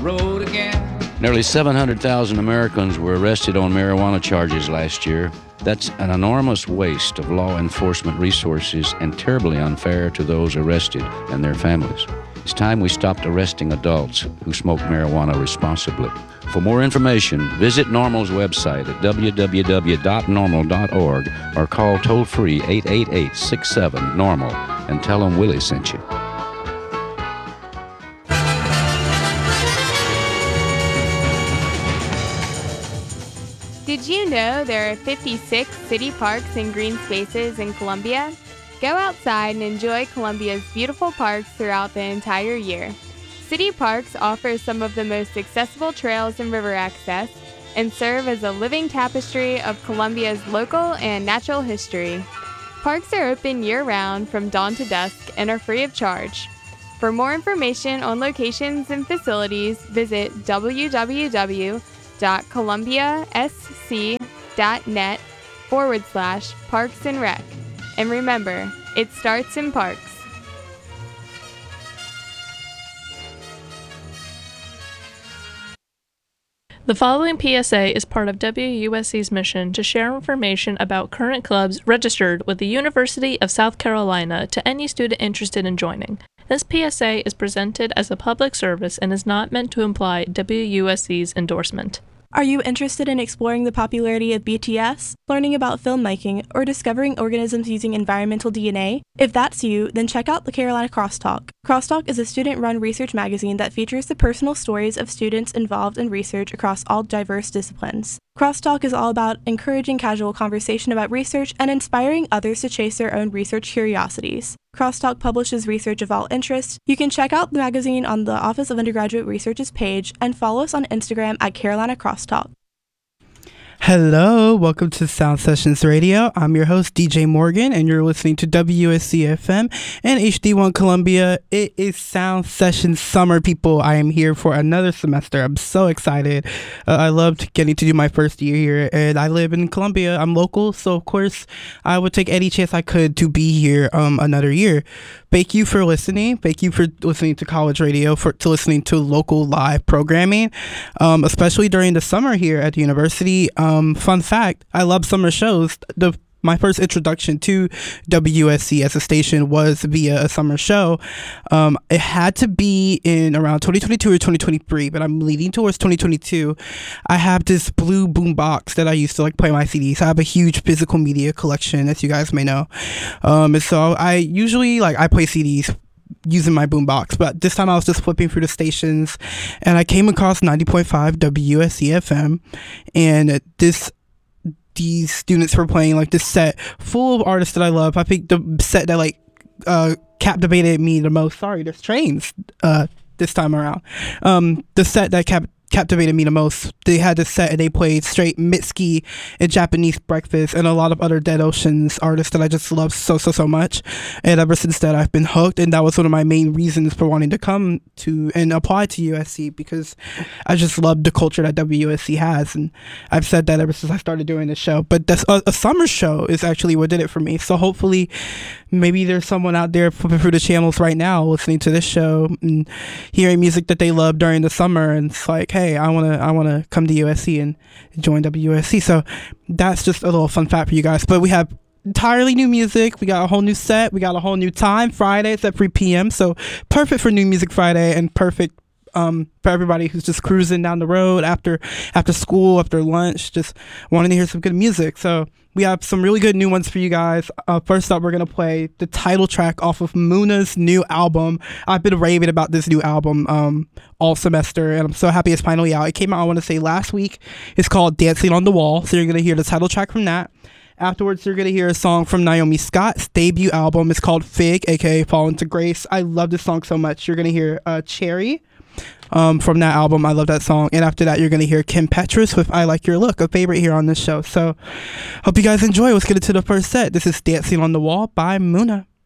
road again. Nearly 700,000 Americans were arrested on marijuana charges last year. That's an enormous waste of law enforcement resources and terribly unfair to those arrested and their families. It's time we stopped arresting adults who smoke marijuana responsibly. For more information, visit NORML's website at www.norml.org or call toll-free 888-67-NORML and tell them Willie sent you. Did you know there are 56 city parks and green spaces in Columbia? Go outside and enjoy Columbia's beautiful parks throughout the entire year. City parks offer some of the most accessible trails and river access and serve as a living tapestry of Columbia's local and natural history. Parks are open year-round from dawn to dusk and are free of charge. For more information on locations and facilities, visit www.columbiasc.net/Parks and Rec. And remember, it starts in parks. The following PSA is part of WUSC's mission to share information about current clubs registered with the University of South Carolina to any student interested in joining. This PSA is presented as a public service and is not meant to imply WUSC's endorsement. Are you interested in exploring the popularity of BTS, learning about filmmaking, or discovering organisms using environmental DNA? If that's you, then check out the Carolina Crosstalk. Crosstalk is a student-run research magazine that features the personal stories of students involved in research across all diverse disciplines. Crosstalk is all about encouraging casual conversation about research and inspiring others to chase their own research curiosities. Crosstalk publishes research of all interest. You can check out the magazine on the Office of Undergraduate Research's page and follow us on Instagram at Carolina Crosstalk. Hello, welcome to Sound Sessions Radio. I'm your host, DJ Morgan, and you're listening to WSC-FM and HD1 Columbia. It is Sound Sessions summer, people. I am here for another semester. I'm so excited. I loved getting to do my first year here, and I live in Columbia. I'm local, so of course, I would take any chance I could to be here another year. Thank you for listening. Thank you for listening to college radio, to listening to local live programming, especially during the summer here at the university. Fun fact, I love summer shows. My first introduction to WSC as a station was via a summer show. It had to be in around 2022 or 2023, but I'm leaning towards 2022. I have this blue boom box that I used to play my CDs. I have a huge physical media collection, as you guys may know. And so I usually I play CDs using my boombox, but this time I was just flipping through the stations and I came across 90.5 WSC-FM, and these students were playing this set full of artists that I love. I think the set that captivated me the most, sorry, there's trains this time around, the set that captivated me the most, they had this set and they played straight Mitski and Japanese Breakfast and a lot of other Dead Oceans artists that I just love so much. And ever since that, I've been hooked, and that was one of my main reasons for wanting to come to and apply to USC, because I just love the culture that WSC has. And I've said that ever since I started doing this show. But a summer show is actually what did it for me. So hopefully maybe there's someone out there flipping through the channels right now listening to this show and hearing music that they love during the summer, and it's hey, I want to come to USC and join WSC. So that's just a little fun fact for you guys. But we have entirely new music. We got a whole new set. We got a whole new time. Friday, it's at 3 p.m. So perfect for New Music Friday, and perfect for everybody who's just cruising down the road after school, after lunch, just wanting to hear some good music. So we have some really good new ones for you guys. First up, we're going to play the title track off of Muna's new album. I've been raving about this new album all semester, and I'm so happy it's finally out. It came out, I want to say, last week. It's called Dancing on the Wall. So you're going to hear the title track from that. Afterwards, you're going to hear a song from Naomi Scott's debut album. It's called Fig, aka Fall Into Grace. I love this song so much. You're going to hear Cherry from that album. I love that song. And after that, you're going to hear Kim Petras with I Like Your Look, a favorite here on this show. So hope you guys enjoy. Let's get into the first set. This is Dancing on the Wall by Muna.